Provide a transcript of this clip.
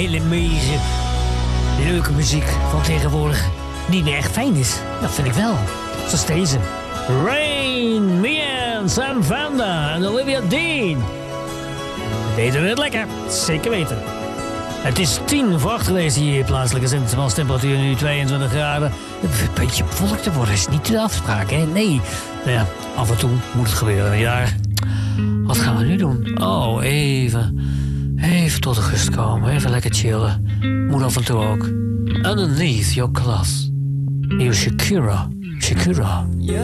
hele meeze leuke muziek van tegenwoordig niet meer echt fijn is. Dat vind ik wel. Zoals deze. Rain, Mia, Sam Vanda en Olivia Dean. Deden we het lekker. Zeker weten. Het is 7:50 geweest hier plaatselijke zendtemperatuur nu 22 graden. Een beetje bewolkt te worden is niet de afspraak, hè? Nee. Nou ja, af en toe moet het gebeuren. Ja, wat gaan we nu doen? Oh, even tot de rust komen. Even lekker chillen. Moet af en toe ook. Underneath your cloth. Nieuw Shakira.